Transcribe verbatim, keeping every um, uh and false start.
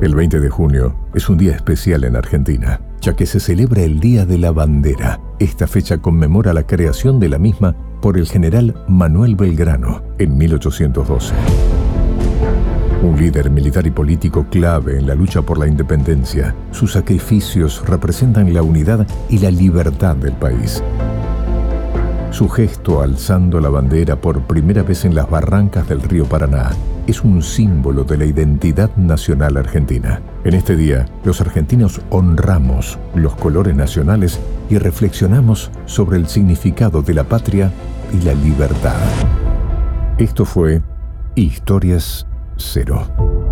El veinte de junio es un día especial en Argentina, ya que se celebra el Día de la Bandera. Esta fecha conmemora la creación de la misma por el general Manuel Belgrano en mil ochocientos doce. Un líder militar y político clave en la lucha por la independencia. Sus sacrificios representan la unidad y la libertad del país. Su gesto alzando la bandera por primera vez en las barrancas del río Paraná es un símbolo de la identidad nacional argentina. En este día, los argentinos honramos los colores nacionales y reflexionamos sobre el significado de la patria y la libertad. Esto fue Historias Cero.